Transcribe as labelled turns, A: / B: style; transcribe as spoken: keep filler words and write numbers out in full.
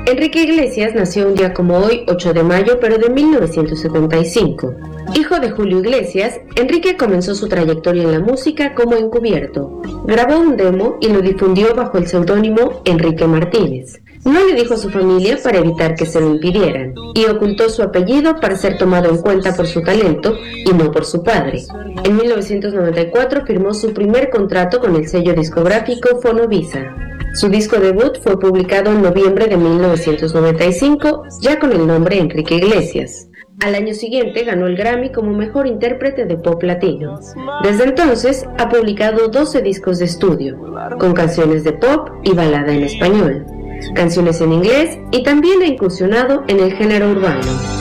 A: Enrique Iglesias nació un día como hoy, ocho de mayo, pero de mil novecientos setenta y cinco. Hijo de Julio Iglesias, Enrique comenzó su trayectoria en la música como encubierto. Grabó un demo y lo difundió bajo el seudónimo Enrique Martínez. No le dijo a su familia para evitar que se lo impidieran, y ocultó su apellido para ser tomado en cuenta por su talento y no por su padre. En mil novecientos noventa y cuatro firmó su primer contrato con el sello discográfico Fonovisa. Su disco debut fue publicado en noviembre de mil novecientos noventa y cinco, ya con el nombre Enrique Iglesias. Al año siguiente ganó el Grammy como mejor intérprete de pop latino. Desde entonces ha publicado doce discos de estudio, con canciones de pop y balada en español, canciones en inglés, y también ha incursionado en el género urbano.